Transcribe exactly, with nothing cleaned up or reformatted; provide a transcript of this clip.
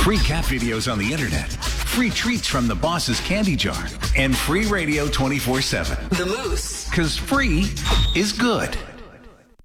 free cat videos on the internet, free treats from the boss's candy jar, and free radio twenty-four seven. The Moose. Because free is good.